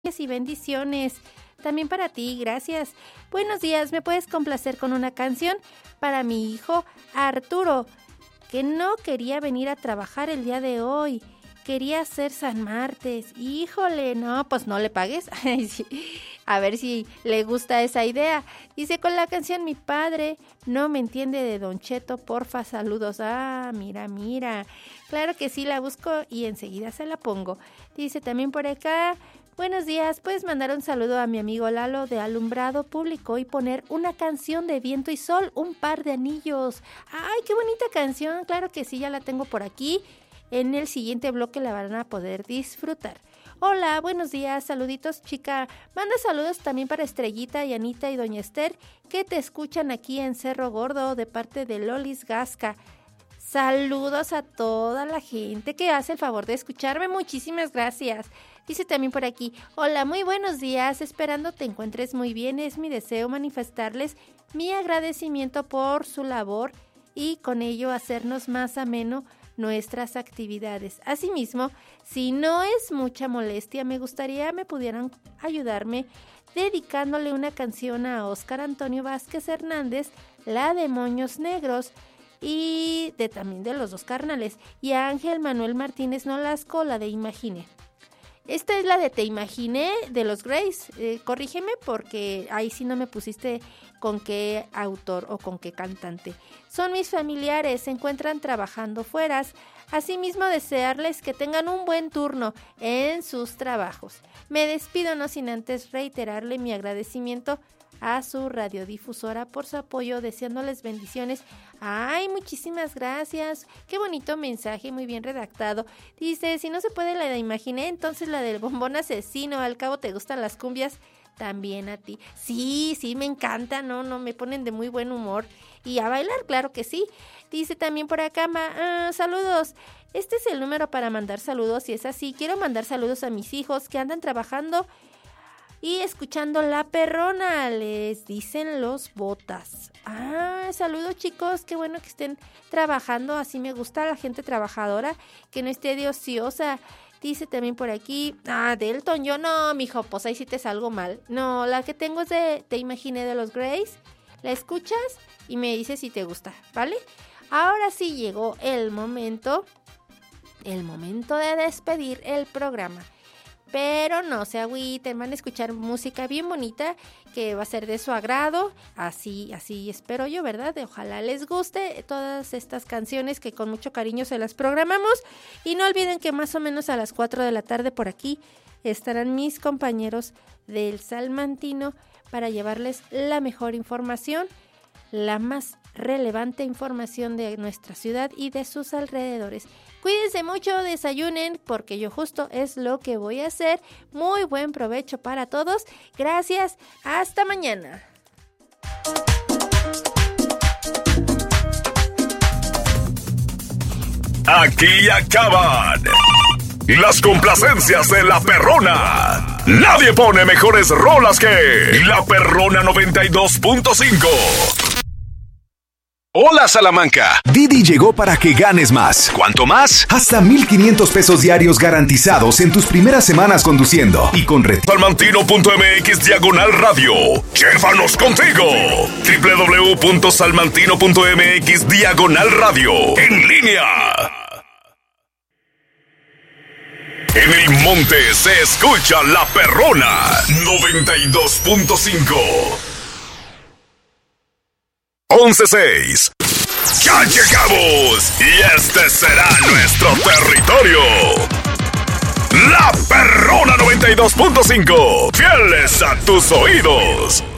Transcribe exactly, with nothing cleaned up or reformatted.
y bendiciones. También para ti, gracias. Buenos días, ¿me puedes complacer con una canción? Para mi hijo Arturo, que no quería venir a trabajar el día de hoy. Quería hacer San Martes. Híjole, no, pues no le pagues. A ver si le gusta esa idea. Dice, con la canción Mi Padre No Me Entiende de Don Cheto, porfa, saludos. Ah, mira, mira. Claro que sí, la busco y enseguida se la pongo. Dice también por acá, buenos días, puedes mandar un saludo a mi amigo Lalo de Alumbrado Público y poner una canción de Viento y Sol, Un Par de Anillos. Ay, qué bonita canción. Claro que sí, ya la tengo por aquí. En el siguiente bloque la van a poder disfrutar. Hola, buenos días, saluditos, chica. Manda saludos también para Estrellita y Anita y Doña Esther, que te escuchan aquí en Cerro Gordo de parte de Lolis Gasca. Saludos a toda la gente que hace el favor de escucharme. Muchísimas gracias. Dice también por aquí, hola, muy buenos días. Esperando te encuentres muy bien. Es mi deseo manifestarles mi agradecimiento por su labor y con ello hacernos más ameno nuestras actividades. Asimismo, si no es mucha molestia, me gustaría me pudieran ayudarme dedicándole una canción a Óscar Antonio Vázquez Hernández, la de Moños Negros, y de también de Los Dos Carnales, y a Ángel Manuel Martínez Nolasco, la de Imaginé. Esta es la de Te Imaginé de los Grace. Eh, corrígeme porque ahí sí no me pusiste con qué autor o con qué cantante. Son mis familiares, se encuentran trabajando fueras. Asimismo, desearles que tengan un buen turno en sus trabajos. Me despido no sin antes reiterarle mi agradecimiento a su radiodifusora por su apoyo, deseándoles bendiciones. Ay, muchísimas gracias. Qué bonito mensaje, muy bien redactado. Dice, si no se puede la de Imaginé, entonces la del Bombón Asesino. Al cabo te gustan las cumbias, también a ti. Sí, sí, me encanta, no, no, me ponen de muy buen humor. Y a bailar, claro que sí. Dice también por acá, ma, uh, saludos. Este es el número para mandar saludos. Si es así, quiero mandar saludos a mis hijos que andan trabajando y escuchando La Perrona, les dicen los Botas. Ah, saludos chicos, qué bueno que estén trabajando, así me gusta la gente trabajadora, que no esté de ociosa. Dice también por aquí, ah, Delton, yo no, mijo, pues ahí sí te salgo mal. No, la que tengo es de Te Imaginé de los Grace, la escuchas y me dices si te gusta, ¿vale? Ahora sí llegó el momento, el momento de despedir el programa. Pero no se agüiten, van a escuchar música bien bonita que va a ser de su agrado, así, así espero yo, ¿verdad? Ojalá les guste todas estas canciones que con mucho cariño se las programamos. Y no olviden que más o menos a las cuatro de la tarde por aquí estarán mis compañeros del Salmantino para llevarles la mejor información, la más relevante información de nuestra ciudad y de sus alrededores. Cuídense mucho, desayunen, porque yo justo es lo que voy a hacer. Muy buen provecho para todos. Gracias, hasta mañana. Aquí acaban las complacencias de La Perrona. Nadie pone mejores rolas que La Perrona noventa y dos punto cinco. Hola Salamanca, Didi llegó para que ganes más. ¿Cuánto más? Hasta mil quinientos pesos diarios garantizados en tus primeras semanas conduciendo y con red. Salmantino punto m x diagonal radio. Llévanos contigo. doble u doble u doble u punto salmantino punto m x diagonal radio. En línea. En el monte se escucha La Perrona noventa y dos punto cinco. once seis. ¡Ya llegamos! Y este será nuestro territorio. La Perrona noventa y dos punto cinco. Fieles a tus oídos.